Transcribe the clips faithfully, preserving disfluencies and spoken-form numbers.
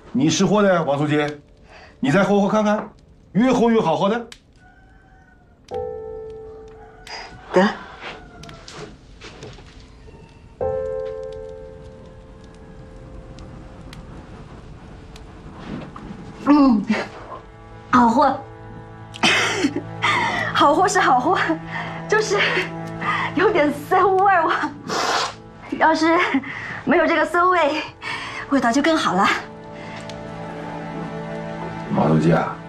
你识货的王书记，你再活活看看，越活越好好的。 得。嗯，好货，好货是好货，就是有点馊味儿。我要是没有这个馊味，味道就更好了。 王书记啊，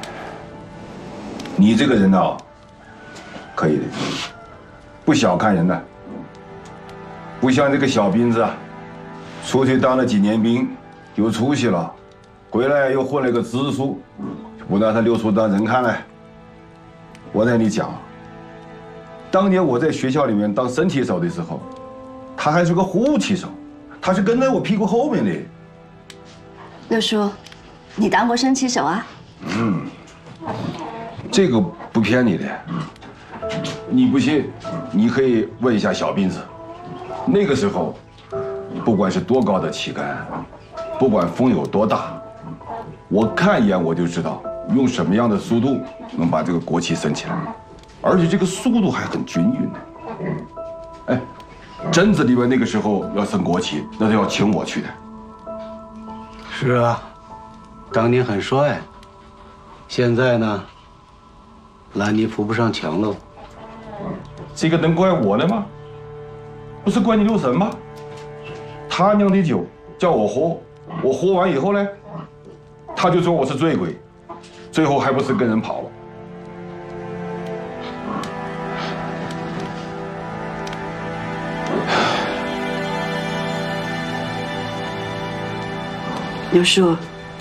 你这个人哦，可以的，不小看人呢。不像这个小斌子啊，出去当了几年兵，有出息了。 回来又混了个支书，不拿他六叔当人看嘞。我跟你讲，当年我在学校里面当升旗手的时候，他还是个副旗手，他是跟在我屁股后面的。 六叔，你当过升旗手啊？ 嗯，这个不骗你的。你不信，你可以问一下小斌子。那个时候，不管是多高的旗杆，不管风有多大。 我看一眼我就知道用什么样的速度能把这个国旗升起来，而且这个速度还很均匀的。哎，镇子里边那个时候要升国旗，那都要请我去的。 是啊，当年很帅，现在呢，烂泥扶不上墙喽。 这个能怪我的吗？不是怪你六神吗？他酿的酒叫我喝，我喝完以后呢？ 他就说我是醉鬼，最后还不是跟人跑了。 刘叔，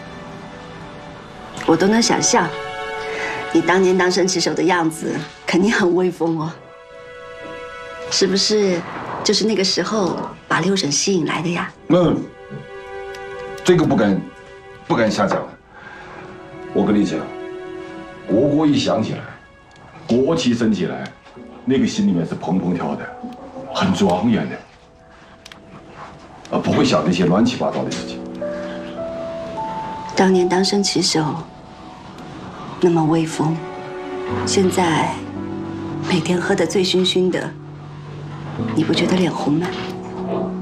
我都能想象，你当年当升旗手的样子，肯定很威风哦。是不是就是那个时候把六婶吸引来的呀？ 嗯，这个不敢。 不敢瞎讲，我跟你讲，国歌一响起来，国旗升起来，那个心里面是砰砰跳的，很庄严的，啊，不会想那些乱七八糟的事情。 当年当升旗手那么威风，现在每天喝得醉醺醺的，你不觉得脸红吗？